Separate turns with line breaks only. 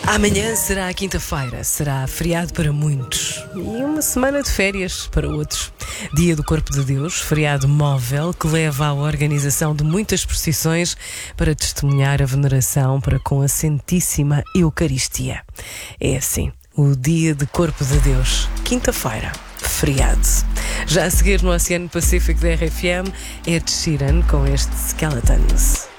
Amanhã será quinta-feira, será feriado para muitos e uma semana de férias para outros. Dia do Corpo de Deus, feriado móvel que leva à organização de muitas procissões para testemunhar a veneração para com a Santíssima Eucaristia. É assim, o Dia de Corpo de Deus, quinta-feira, feriado. Já a seguir no Oceano Pacífico da RFM, Ed Sheeran com este Skeletons.